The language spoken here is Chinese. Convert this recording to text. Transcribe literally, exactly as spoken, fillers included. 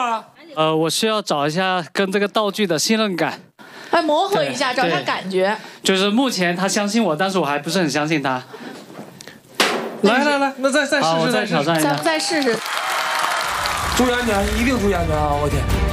啊？ 呃，我需要找一下跟这个道具的信任感， 来磨合一下，找一下感觉。 就是目前他相信我，但是我还不是很相信他。 来来来，那再再试试， 再挑战一下， 咱们再试试。 注意安全，一定注意安全啊！我天。